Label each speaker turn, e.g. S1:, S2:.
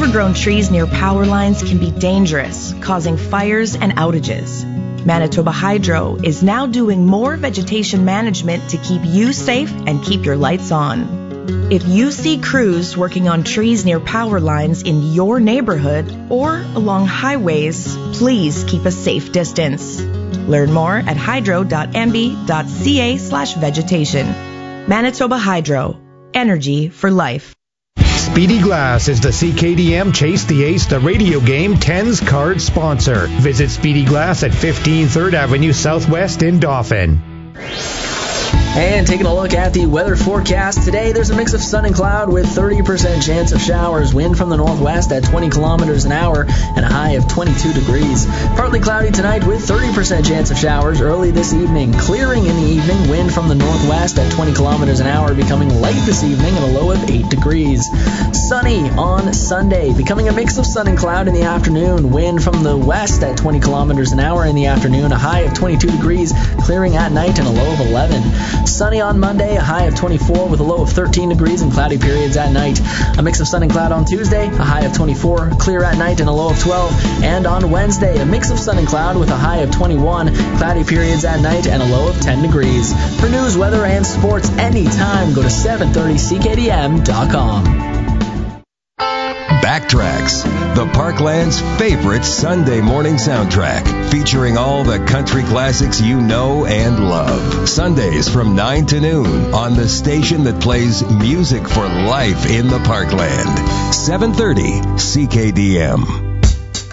S1: Overgrown trees near power lines can be dangerous, causing fires and outages. Manitoba Hydro is now doing more vegetation management to keep you safe and keep your lights on. If you see crews working on trees near power lines in your neighborhood or along highways, please keep a safe distance. Learn more at hydro.mb.ca/vegetation. Manitoba Hydro. Energy for life.
S2: Speedy Glass is the CKDM Chase the Ace, the radio game 10's card sponsor. Visit Speedy Glass at 15 3rd Avenue Southwest in Dauphin.
S3: And taking a look at the weather forecast today, there's a mix of sun and cloud with 30% chance of showers. Wind from the northwest at 20 kilometers an hour and a high of 22 degrees. Partly cloudy tonight with 30% chance of showers early this evening. Clearing in the evening, wind from the northwest at 20 kilometers an hour, becoming light this evening and a low of 8 degrees. Sunny on Sunday, becoming a mix of sun and cloud in the afternoon. Wind from the west at 20 kilometers an hour in the afternoon, a high of 22 degrees. Clearing at night and a low of 11. Sunny on Monday, a high of 24 with a low of 13 degrees and cloudy periods at night. A mix of sun and cloud on Tuesday, a high of 24, clear at night and a low of 12. And on Wednesday, a mix of sun and cloud with a high of 21, cloudy periods at night and a low of 10 degrees. For news, weather, and sports anytime, go to 730ckdm.com.
S4: Backtracks, the Parkland's favorite Sunday morning soundtrack, featuring all the country classics you know and love. Sundays from 9 to noon on the station that plays music for life in the Parkland. 730 CKDM.